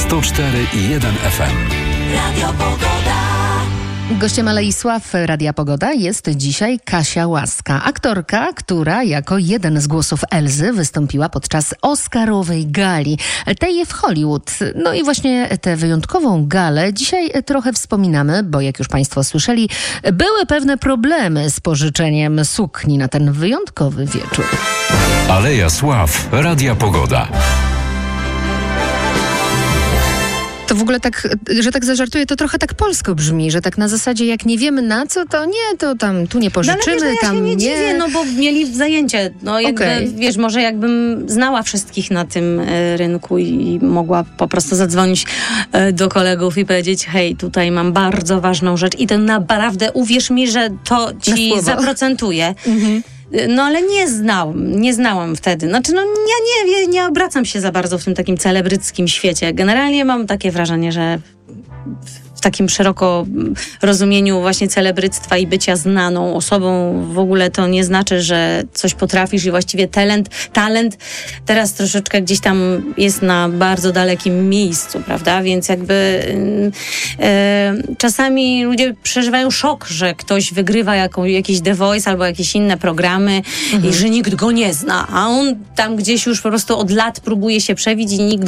104,1 FM. Radio Pogoda. Gościem Alei Sław Radia Pogoda jest dzisiaj Kasia Łaska, aktorka, która jako jeden z głosów Elzy wystąpiła podczas Oscarowej gali, tej w Hollywood. No i właśnie tę wyjątkową galę dzisiaj trochę wspominamy, bo jak już Państwo słyszeli, były pewne problemy z pożyczeniem sukni na ten wyjątkowy wieczór. Aleja Sław Radia Pogoda. To w ogóle tak, że tak zażartuję, to trochę tak polsko brzmi, że tak na zasadzie jak nie wiemy na co, to nie, to tam tu nie pożyczymy, no, ale wiesz, tam ja się nie nie. dziwię, no bo mieli zajęcie. No jakby, wiesz, może jakbym znała wszystkich na tym rynku i mogła po prostu zadzwonić do kolegów i powiedzieć, hej, tutaj mam bardzo ważną rzecz i to naprawdę, uwierz mi, że to ci zaprocentuje. Mhm. No ale nie znałam wtedy. Znaczy, no ja nie obracam się za bardzo w tym takim celebryckim świecie. Generalnie mam takie wrażenie, że w takim szeroko rozumieniu właśnie celebryctwa i bycia znaną osobą w ogóle to nie znaczy, że coś potrafisz i właściwie talent teraz troszeczkę gdzieś tam jest na bardzo dalekim miejscu, prawda? Więc jakby czasami ludzie przeżywają szok, że ktoś wygrywa jakiś The Voice albo jakieś inne programy i że nikt go nie zna, a on tam gdzieś już po prostu od lat próbuje się przebić i nikt